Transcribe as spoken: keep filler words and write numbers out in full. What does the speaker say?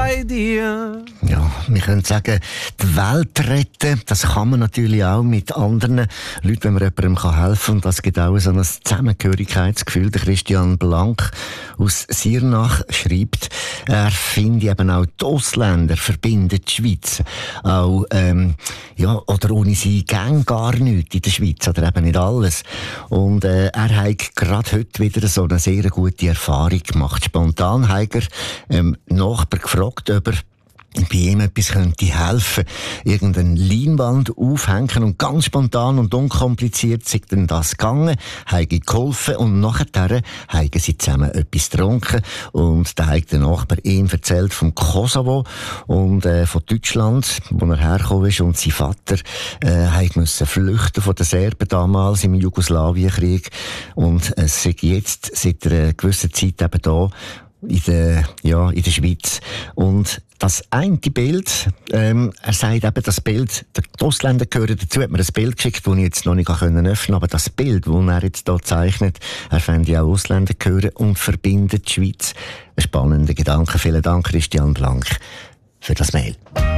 bei dir. Ja, wir können sagen, die Welt retten, das kann man natürlich auch mit anderen Leuten, wenn man jemandem helfen kann. Und das gibt auch so ein Zusammengehörigkeitsgefühl. Der Christian Blank aus Siernach schreibt, er finde eben auch die Ausländer verbinden die Schweiz. Auch, ähm, ja, oder ohne sie gäng gar nichts in der Schweiz, oder eben nicht alles. Und äh, er hat gerade heute wieder so eine sehr gute Erfahrung gemacht. Spontan hat er ähm, Nachbar gefragt, ob er bei ihm etwas könnte helfen. Irgendeine Leinwand aufhängen und ganz spontan und unkompliziert sind dann das gegangen, haben geholfen und nachher haben sie zusammen etwas getrunken und da hat der Nachbar ihm erzählt vom Kosovo und äh, von Deutschland, wo er hergekommen ist und sein Vater äh, musste flüchten von den Serben damals im Jugoslawienkrieg und es ist jetzt seit einer gewissen Zeit eben da in der, ja, in der Schweiz. Und das eine Bild, ähm, er sagt eben, das Bild, die Ausländer gehören dazu, hat mir ein Bild geschickt, das ich jetzt noch nicht öffnen konnte, aber das Bild, das er jetzt hier zeichnet, er fände auch Ausländer gehören und verbindet die Schweiz. Ein spannender Gedanke. Vielen Dank, Christian Blank, für das Mail.